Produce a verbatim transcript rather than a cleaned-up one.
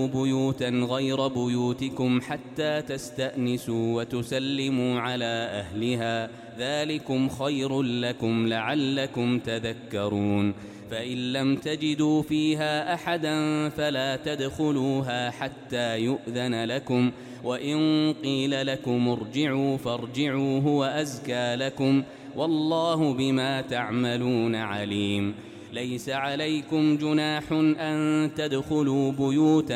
بيوتا غير بيوتكم حتى تستأنسوا وتسلموا على أهلها ذلكم خير لكم لعلكم تذكرون فإن لم تجدوا فيها أحدا فلا تدخلوها حتى يؤذن لكم وإن قيل لكم ارجعوا فارجعوا هو أزكى لكم والله بما تعملون عليم. ليس عليكم جناح أن تدخلوا بيوتا